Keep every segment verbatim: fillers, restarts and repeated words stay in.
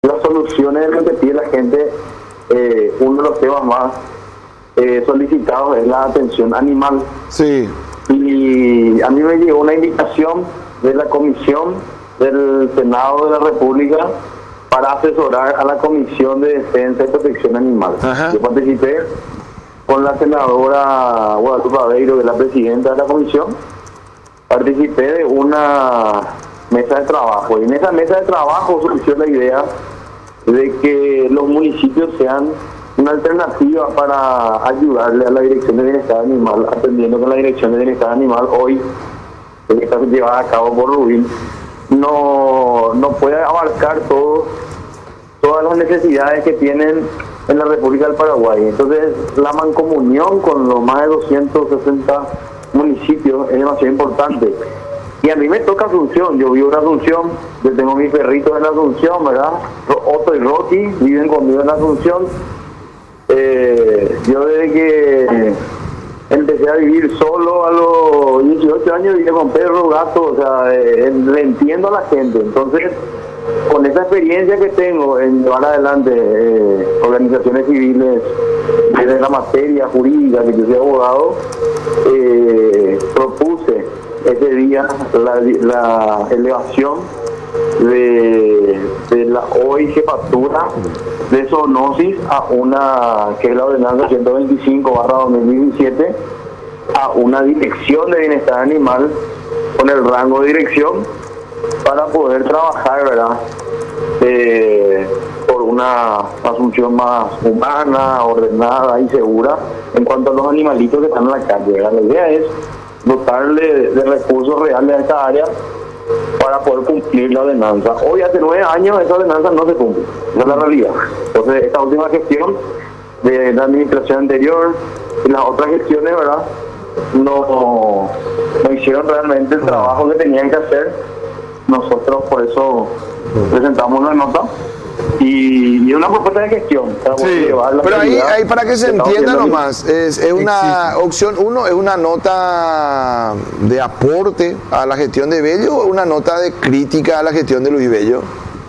las soluciones de lo que pide la gente. Eh, uno de los temas más eh, solicitados es la atención animal. Sí. Y a mí me llegó una invitación de la Comisión del Senado de la República para asesorar a la Comisión de Defensa y Protección Animal. Ajá. Yo participé con la senadora Guadalupe Aveiro, que es la presidenta de la comisión. Participé de una mesa de trabajo, y en esa mesa de trabajo surgió la idea de que los municipios sean una alternativa para ayudarle a la Dirección de Bienestar Animal, atendiendo que la Dirección de Bienestar Animal hoy, que está llevada a cabo por Rubin, no, no puede abarcar todo, todas las necesidades que tienen en la República del Paraguay. Entonces, la mancomunión con los más de doscientos sesenta municipios es demasiado importante. Y a mí me toca Asunción, yo vivo en Asunción, yo tengo mis perritos en Asunción, ¿verdad? Otto y Rocky viven conmigo en Asunción. Eh, yo desde que empecé a vivir solo a los dieciocho años vine con perros, gatos, o sea, eh, le entiendo a la gente. Entonces, con esa experiencia que tengo en llevar adelante eh, organizaciones civiles desde la materia jurídica, que yo soy abogado, eh, propuse ese día la, la elevación de, de la hoy jefatura de zoonosis a una, que es la ordenanza ciento veinticinco barra dos mil diecisiete, a una dirección de bienestar animal con el rango de dirección para poder trabajar, ¿verdad? Eh, por una asunción más humana, ordenada y segura en cuanto a los animalitos que están en la calle, ¿verdad? La idea es dotarle de, de recursos reales a esta área para poder cumplir la ordenanza. Hoy, hace nueve años, esa ordenanza no se cumple, no es la realidad. Entonces, esta última gestión de la administración anterior y las otras gestiones, ¿verdad?, no, no hicieron realmente el trabajo que tenían que hacer. Nosotros por eso presentamos una nota y, y una propuesta de gestión para poder Sí, llevar la pero ahí, prioridad ahí para que se que estamos entienda haciendo nomás, es, es una opción uno, es una nota de aporte a la gestión de Bello o una nota de crítica a la gestión de Luis Bello.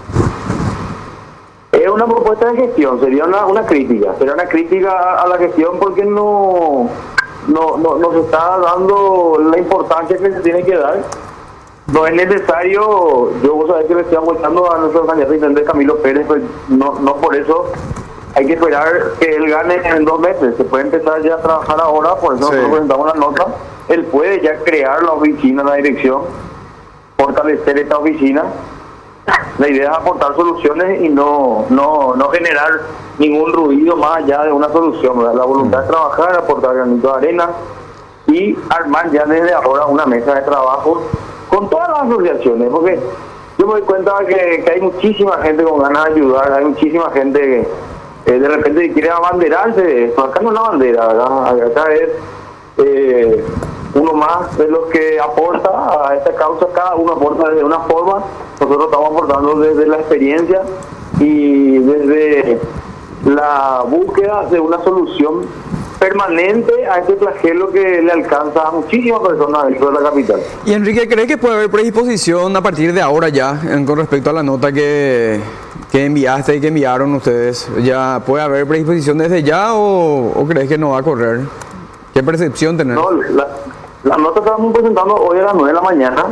Es una propuesta de gestión, sería una, una crítica, sería una crítica a la gestión porque no, no, no, no se está dando la importancia que se tiene que dar. No es necesario, yo vos sabés que le estoy aguantando a nuestro candidato intendente Camilo Pérez, pues no, no por eso hay que esperar que él gane en dos meses, se puede empezar ya a trabajar ahora, por eso Sí. nosotros presentamos la nota. Él puede ya crear la oficina, la dirección, fortalecer esta oficina. La idea es aportar soluciones y no, no, no generar ningún ruido más allá de una solución, ¿verdad? La voluntad es trabajar, aportar granito de arena y armar ya desde ahora una mesa de trabajo con todas las asociaciones, porque yo me doy cuenta que, que hay muchísima gente con ganas de ayudar, hay muchísima gente que eh, de repente quiere abanderarse de esto. Acá no es una bandera, ¿verdad? Acá es eh, uno más de los que aporta a esta causa, cada uno aporta de una forma, nosotros estamos aportando desde la experiencia y desde la búsqueda de una solución permanente a este flagelo que le alcanza a muchísimas personas dentro de la capital. Y Enrique, ¿cree que puede haber predisposición a partir de ahora ya en, con respecto a la nota que, que enviaste y que enviaron ustedes? ¿Ya puede haber predisposición desde ya o, o crees que no va a correr? ¿Qué percepción tenés? No, la, la nota que estamos presentando hoy a las nueve de la mañana,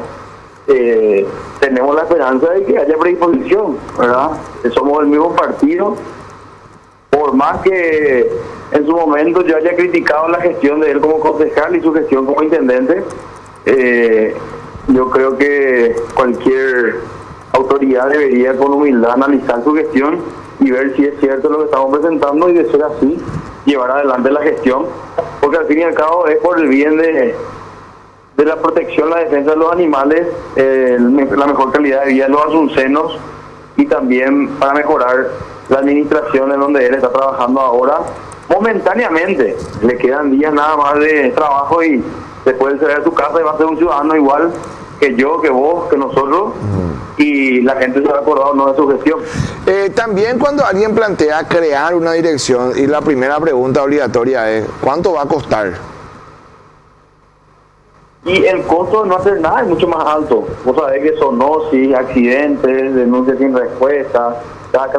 eh, tenemos la esperanza de que haya predisposición, ¿verdad? Somos el mismo partido, por más que en su momento yo haya criticado la gestión de él como concejal y su gestión como intendente, eh, yo creo que cualquier autoridad debería con humildad analizar su gestión y ver si es cierto lo que estamos presentando y de ser así, llevar adelante la gestión, porque al fin y al cabo es por el bien de, de la protección, la defensa de los animales, eh, la mejor calidad de vida de los asuncenos y también para mejorar la administración en donde él está trabajando ahora. Momentáneamente, le quedan días nada más de trabajo y después de salir a su casa y va a ser un ciudadano igual que yo, que vos, que nosotros, y la gente se va a acordar no de su gestión. Eh, también cuando alguien plantea crear una dirección y la primera pregunta obligatoria es ¿cuánto va a costar? Y el costo de no hacer nada es mucho más alto. Vos sabés que zoonosis, accidentes, denuncias sin respuesta, cada